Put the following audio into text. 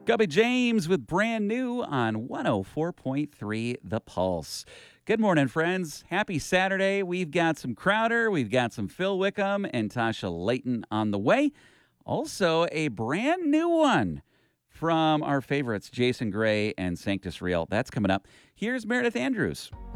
Gubby James with brand new on 104.3 The Pulse. Good morning, friends. Happy Saturday. We've got some Crowder, we've got some Phil Wickham and Tasha Layton on the way. Also, a brand new one from our favorites, Jason Gray and Sanctus Real. That's coming up. Here's Meredith Andrews.